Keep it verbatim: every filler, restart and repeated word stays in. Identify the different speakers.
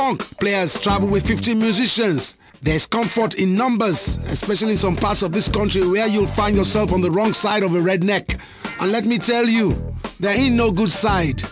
Speaker 1: Players travel with fifteen musicians. There's comfort in numbers, especially in some parts of this country where you'll find yourself on the wrong side of a redneck. And let me tell you, there ain't no good side.